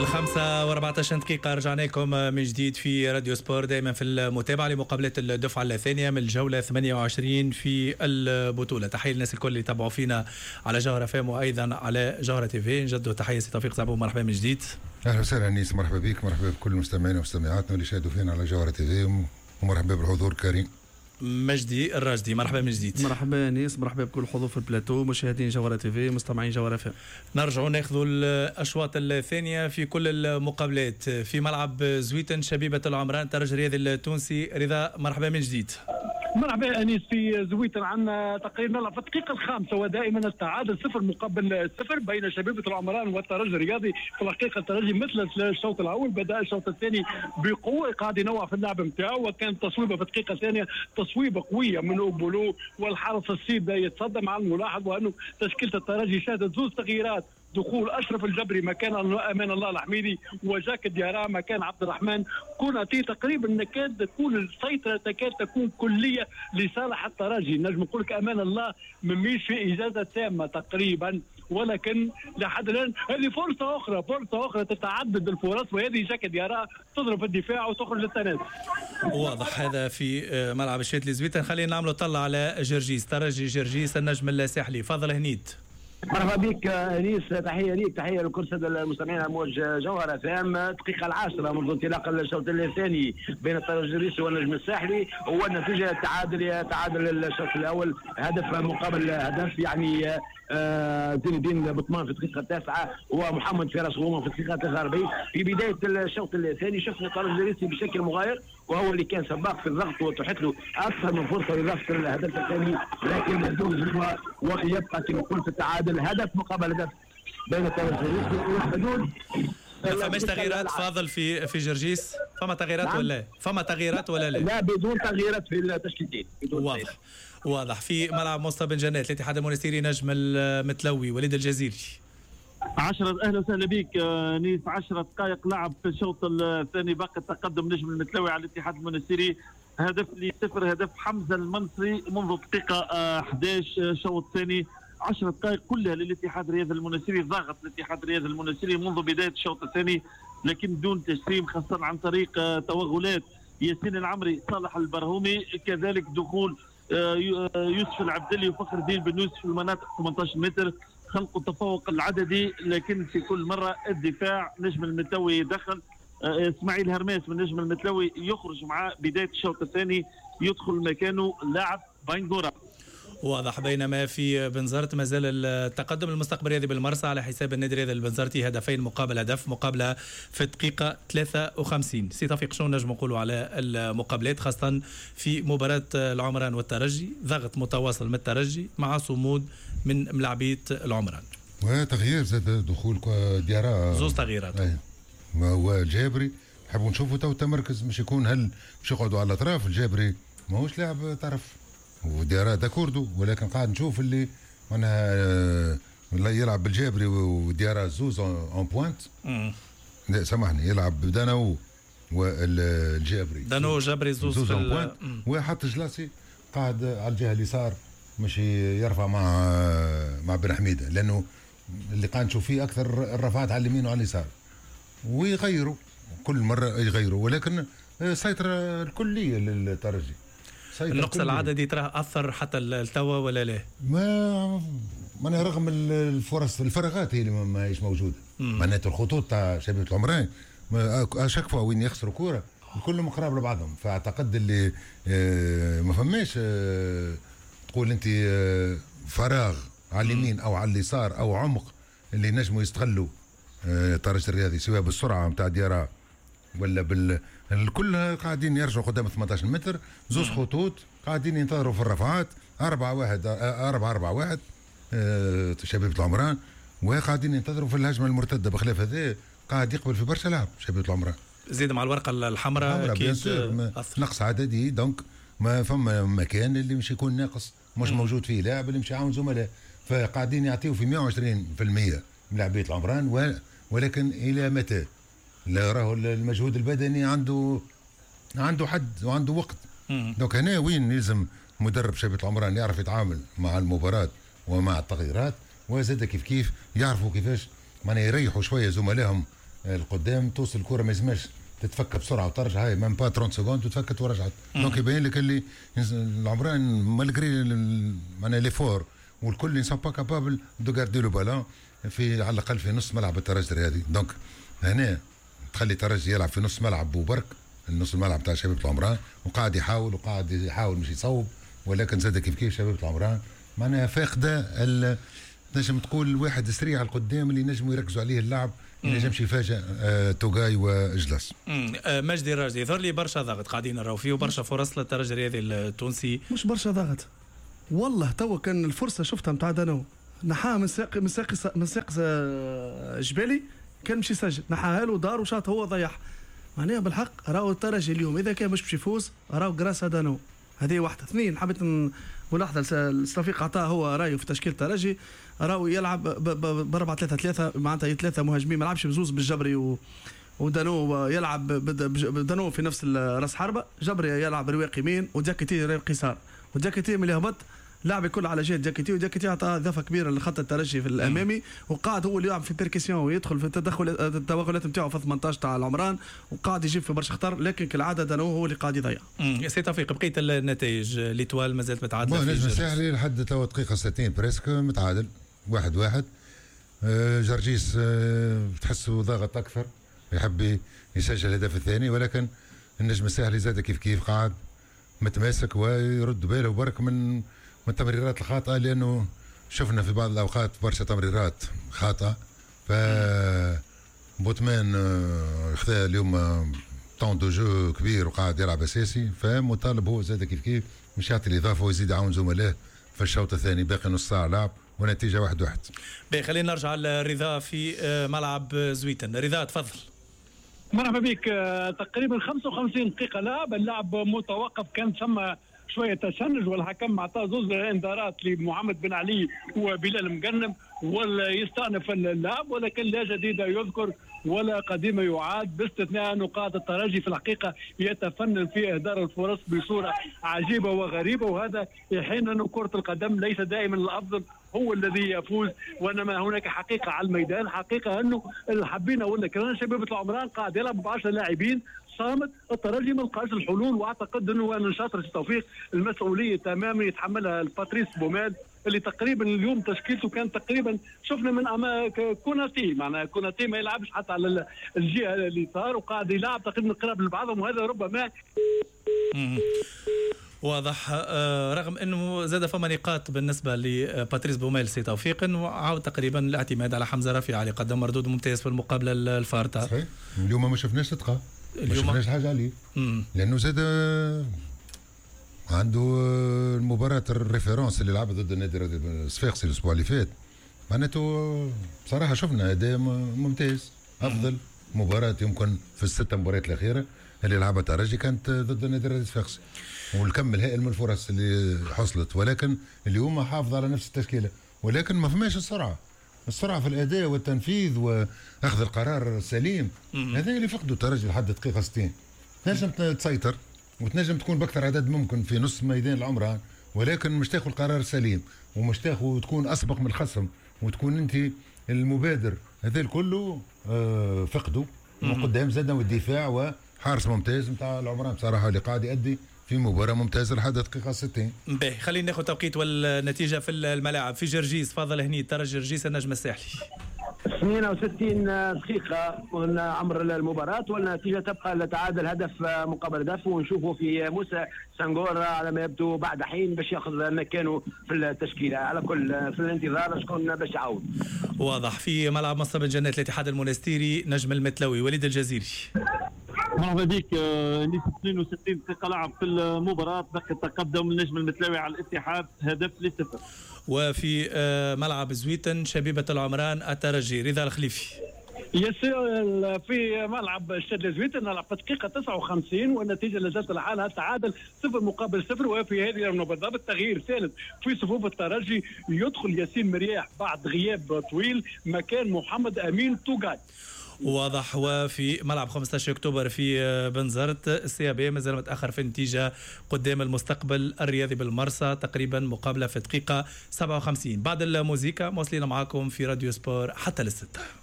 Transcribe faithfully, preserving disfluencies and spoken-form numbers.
الخامسة وأربعة عشر دقيقة رجعنا لكم من جديد في راديو سبور، دائما في المتابعة لمقابلة الدفعة الثانية من الجولة ثمانية وعشرين في البطولة. تحية للناس الكل اللي يتابعوا فينا على جوهرة فام وأيضا على جوهرة تي في. نجدوا تحية سي توفيق زعبو، مرحبا من جديد. أهلا وسهلا أنيس، مرحبا بك، مرحبا بكل مستمعينا ومستمعاتنا اللي شاهدوا فينا على جوهرة تي في، ومرحبا بالحضور الكريم مجدي الراجدي. مرحبا من جديد. مرحبا انيس، مرحبا بكل الحضور في البلاتو، مشاهدين جوهرة تي في، مستمعين جوهرة فام. نرجعوا ناخذوا الاشواط الثانيه في كل المقابلات في ملعب زويتن. شبيبه العمران ترجي الرياضي التونسي. رضا مرحبا من جديد. مرحبا انيس. في زويتن عندنا تقريبا نلعب في الدقيقه الخامسه ودائما التعادل صفر مقابل صفر بين شبيبه العمران والترجي الرياضي. في الحقيقه الترجي مثل الشوط الاول بدا الشوط الثاني بقوه، قاعد ينوع في اللعب نتاعو، وكانت تصويبه في الدقيقه الثانيه تصويبه قويه من اوبولو، والحارس السيد يتصدى مع الملاحظ وانه تشكيله الترجي شهدت زوج تغييرات: دخول اشرف الجبري مكان امان الله الحميدي، وجاك ديارا مكان عبد الرحمن كوناتي. تقريبا نكاد تكون السيطره تكاد تكون كليه لصالح الترجي. نجم نقول لك امان الله مميش في اجازه تامه تقريبا، ولكن لحد الان هذه فرصه اخرى فرصه اخرى تتعدد الفرص، وهذه جاك ديارا تضرب في الدفاع وتخرج للتنازل. واضح هذا في ملعب الشاتلي زويتن. خلينا نعملوا طلع على جرجيس، ترجي جرجيس النجم الساحلي. فضل هنيد. مرحبا بك انيس، تحيه ليك، تحيه لكل الساده المستمعين على موج جوهره فام. الدقيقه العاشره منذ انطلاق الشوط الثاني بين الترجي الريسي والنجم الساحلي، والنتيجه تعادل تعادل الشوط الاول هدف مقابل هدف، يعني آه زين الدين بطمان في الدقيقه التاسعه ومحمد فراس غوما في الدقيقه ثلاثة وأربعين. في بدايه الشوط الثاني شفنا الترجي الريسي بشكل مغاير، وهو اللي كان سباق في الضغط وتحت له اكثر من فرصه لاضافه الهدف الثاني، لكن مهزوم هو ويبقى كما قلت التعادل هدف مقابل هدف بين الترجي الريسي والحدود. ما فماش تغييرات فاضل في في جرجيس؟ فما تغييرات نعم. ولا فما تغييرات ولا لا؟ لا، بدون تغييرات في التشكيلتين. واضح واضح. في ملعب مصطفى بن جنات الاتحاد المونستيري نجم المتلوي وليد الجزيري. عشرة أهلا وسهلا بك نيس. عشرة دقائق لعب في الشوط الثاني، باقي التقدم نجم المتلوي على الاتحاد المونستيري. هدف لصفر، هدف حمزة المنصري منذ الدقيقة أحد عشر الشوط الثاني. عشر دقائق كلها للاتحاد الرياضي المونستيري، ضغط الاتحاد الرياضي المونستيري منذ بداية الشوط الثاني، لكن بدون تجسيم، خاصة عن طريق توغلات ياسين العمري، صالح البرهومي، كذلك دخول يوسف العبدلي وفخر الدين بن يوسف في المناطق ثمانية عشر متر، خلق التفوق العددي، لكن في كل مرة الدفاع نجم المتلوي يدخل. اسماعيل هرماس من نجم المتلوي يخرج مع بداية الشوط الثاني، يدخل مكانه لاعب باينغورا. واضح. بينما في بنزرت ما زال التقدم المستقبل الرياضي بالمرسى على حساب النادي الرياضي البنزرتي، هدفين مقابل هدف، مقابله في الدقيقه ثلاثة وخمسين. سي توفيق شنو نجم نقولوا على المقابلات خاصه في مباراه العمران والترجي؟ ضغط متواصل من الترجي مع صمود من ملاعبيه العمران، وتغيير زاد دخول ديارا، زوز تغييرات. ما هو الجابري نحبوا نشوفوا تو تمركز، مش يكون هل مش يقعدوا على الاطراف. الجابري ماهوش لاعب طرف وديارا داكوردو، ولكن قاعد نشوف اللي معناها يلعب بالجابري وديارا زوز اون بوينت. لا سامحني، يلعب بدانو والجابري دانو جابري زوز, زوز اون بوينت، وحط جلاسي قاعد على الجهه اليسار مش يرفع مع مع بن حميده، لانه اللي قاعد نشوف فيه اكثر الرفعات على اليمين وعلى اليسار، ويغيروا كل مره يغيروا، ولكن السيطره الكليه للترجي. النقص العددي ترى اثر حتى التوا ولا لا؟ ما معناها رغم الفرص الفراغات هي اللي ما هيش موجوده، معناتها الخطوط تاع شبيبه العمران اشك فوا وين يخسروا كوره كلهم قراب لبعضهم. فاعتقد اللي ما فماش تقول انت فراغ على اليمين او على اليسار او عمق اللي نجموا يستغلوا الترجي الرياضي، سواء بالسرعه نتاع ديارا ولا بال الكل قاعدين يرجعوا قدام ثمانية عشر متر، زوز خطوط قاعدين ينتظروا في الرفعات. أربعة واحد أربعة أربعة واحد أه شبيبة العمران، وقاعدين ينتظروا في الهجمة المرتدة. بخلاف هذا قاعد يقبل في برشا لاعب شبيبة العمران، زيد مع الورقة الحمراء أكيد نقص عددي، دونك ما فما مكان اللي مش يكون ناقص مش م. موجود فيه لاعب اللي مش يعاون زملاء، فقاعدين يعطيوا في مئة وعشرين بالمئة من لاعبية العمران. ولكن إلى متى؟ لا راهو المجهود البدني عنده عنده حد وعنده وقت. دونك هنا وين يلزم مدرب شبيبة العمران يعرف يتعامل مع المباراة ومع التغييرات، وزاد كيف كيف يعرفوا كيفاش معناها يريحوا شويه زملائهم القدام توصل الكره ما يلزمش تتفك بسرعه وترجع، هاي مام با ثلاثين سكوند وتفكت ورجعت. دونك يبين لك اللي العمران مالغري معناها ليفور والكل نسون با كابابل دو غاردي لو بالون في على الاقل في نص ملعب الترجي هذه. دونك هنا تخلي الترجي يلعب في نص ملعب بوبرك، النص الملعب تاع شباب العمران، وقاعد يحاول وقاعد يحاول مش يصوب، ولكن زاد كيف كيف شباب العمران معناها فاقده نجم تقول واحد سريع القدام اللي نجموا يركزوا عليه اللعب، ما نجمش يفاجئ آه توغاي واجلاس. آه مجدي الراجدي يظهر لي برشا ضغط قاعدين نراو فيه وبرشا فرص للترجي الرياضي التونسي. مش برشا ضغط والله، توا كان الفرصه شفتها نتاع دانو نحاها من ساق من ساق من ساق جبالي، كان مش يسجل، نحاها له دار وشاط هو ضيعها. معناها بالحق راهو الترجي اليوم اذا كان مش باش يفوز راهو جراس دانو. هذه واحده. اثنين حبيت ملاحظه الصفيق عطاه هو رايه في تشكيل الترجي، راهو يلعب ب أربعة ثلاثة ثلاثة معناتها ثلاثه مهاجمين، ما لعبش بزوز بالجبري و ودانو يلعب دانو في نفس راس حربه، جبري يلعب رواق يمين ودياكيتي رواق يسار، ودياكيتي من اللي هبط لاعب الكل على جهه دياكيتي، ودياكيتي عطى اضافه كبيره لخط الترجي في الامامي، وقاعد هو اللي يلعب في البيركسيون ويدخل في التدخل التوغلات نتاعو في ثمانية عشر تاع العمران، وقاعد يجيب في برشا خطر، لكن كالعاده دانو هو اللي قاعد يضيع. سي توفيق بقيه النتائج ليتوال مازالت متعادله في نجم الساحلي لحد توا دقيقه ستين بريسك متعادل واحد واحد. آه جرجيس آه تحسه ضاغط اكثر، يحب يسجل الهدف الثاني، ولكن النجم الساحلي زاد كيف كيف قاعد متماسك ويرد باله برك من من التمريرات الخاطئه، لانه شفنا في بعض الاوقات برشا تمريرات خاطئه. ف بوتمان خذا اليوم طون دو جو كبير وقاعد يلعب اساسي، فمطالب هو زاد كيف كيف مش يعطي الاضافه ويزيد يعاون زملائه في الشوط الثاني. باقي نص ساعه لعب ونتيجه واحد واحد. باهي خلينا نرجع لرضا في ملعب زويتن. رضا تفضل. مرحبا بك. تقريبا خمسة وخمسين دقيقه لعب، اللعب متوقف، كان ثم شويه تشنج والحكم اعطاه زوز انذارات لمحمد بن علي وبلال مقنم ولا يستأنف اللعب، ولكن لا جديد يذكر ولا قديم يعاد، باستثناء نقاط الترجي في الحقيقه يتفنن في اهدار الفرص بصوره عجيبه وغريبه، وهذا يحين ان كره القدم ليس دائما الافضل هو الذي يفوز، وانما هناك حقيقه على الميدان، حقيقه انه حبينا ولا كرهنا شباب العمران قاعد يلعب ب عشرة لاعبين صامت، الترجي ما لقاش الحلول، واعتقد انه انا شاطر التوفيق المسؤوليه تماما يتحملها الباتريس بوماد اللي تقريبا اليوم تشكيلته كان تقريبا شفنا من أما كوناتي، معناها كوناتي ما يلعبش حتى على الجهه اليسار وقاعد يلعب تقريبا قراب لبعضهم، وهذا ربما واضح. رغم انه زاد فما نقاط بالنسبه لباتريس بوميل سي توفيق، وعاود تقريبا الاعتماد على حمزه رفيع اللي قدم مردود ممتاز في المقابله الفارطه. صحيح اليوم ما شفناش صدقه، ما شفناش حاجه عليه، لانه زاد عنده المباراة الريفيرونس اللي لعبها ضد النادي الصفاقسي الاسبوع اللي فات، معناته بصراحة شفنا أداء ممتاز، أفضل مباراة يمكن في الست مباريات الأخيرة اللي لعبها الترجي كانت ضد النادي الصفاقسي، والكم الهائل من الفرص اللي حصلت، ولكن اليوم حافظ على نفس التشكيلة، ولكن ما فماش السرعة، السرعة في الأداء والتنفيذ وأخذ القرار السليم، هذا اللي فقده الترجي لحد دقيقة ستين. تنجم تسيطر وتنجم تكون باكثر عدد ممكن في نص ميدان العمران، ولكن مش تاخذ قرار سليم ومش تاخذ تكون اسبق من الخصم وتكون انت المبادر، هذا الكله آه فقده. وقدام زادنا والدفاع وحارس ممتاز نتاع العمران بصراحه اللي قاعد يؤدي في مباراه ممتازه لحد دقيقه ستين. باهي خلينا ناخذ توقيت والنتيجه في الملاعب. في جرجيس فاضل هني الترجي جرجيس النجم الساحلي اثنين وستين دقيقة من عمر المباراة، والنتيجة تبقى لتعادل هدف مقابل هدف، ونشوفه في موسى سانغور على ما يبدو بعد حين باش ياخذ مكانه في التشكيلة. على كل في الانتظار شكون باش يعاود. واضح. في ملعب مصطفى الجنات الاتحاد المنستيري نجم المتلوي وليد الجزيري. مرحبا بك. نيس اثنين وستين دقيقة لعب في المباراة، بقي تقدم النجم المتلوي على الاتحاد هدف لصفر. وفي ملعب زويتن شبيبة العمران الترجي رضا الخليفي. يسير في ملعب الشد زويتن نلعب في دقيقة تسعة وخمسين والنتيجة لازالت لحالها تعادل صفر مقابل صفر. وفي هذه بالضبط تغيير ثالث في صفوف الترجي، يدخل ياسين مرياح بعد غياب طويل مكان محمد أمين توغاي. واضح. وفي ملعب خمسة عشر أكتوبر في بنزرت السي بي مازال متأخر في النتيجة قدام المستقبل الرياضي بالمرسى، تقريبا مقابلة في دقيقة سبعة وخمسين. بعد الموسيقى موصلين معاكم في راديو سبور حتى للستة.